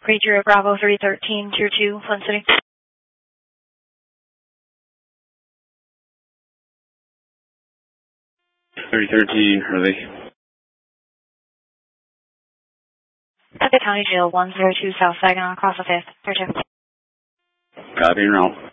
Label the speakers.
Speaker 1: Creature Bravo 313, Tier 2, Flint City.
Speaker 2: 313, Hurley.
Speaker 1: At the County Jail, 102 South Saginaw, across the 5th, Tier 2.
Speaker 2: Copy and route.